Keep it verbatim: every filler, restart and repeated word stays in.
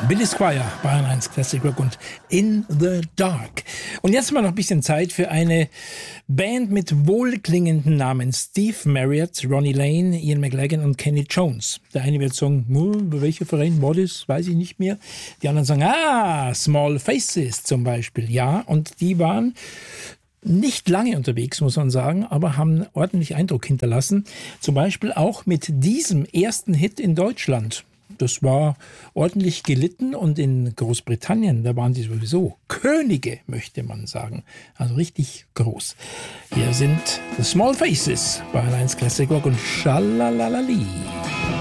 Billy Squier, Bayern eins Classic Rock und In the Dark. Und jetzt mal noch ein bisschen Zeit für eine Band mit wohlklingenden Namen. Steve Marriott, Ronnie Lane, Ian McLagan und Kenny Jones. Der eine wird sagen, welcher Verein war das? Weiß ich nicht mehr. Die anderen sagen, ah, Small Faces zum Beispiel. Ja, und die waren nicht lange unterwegs, muss man sagen, aber haben ordentlich Eindruck hinterlassen. Zum Beispiel auch mit diesem ersten Hit in Deutschland. Das war ordentlich gelitten und in Großbritannien, da waren sie sowieso Könige, möchte man sagen. Also richtig groß. Hier sind The Small Faces bei eins Classic Rock und Schalalali.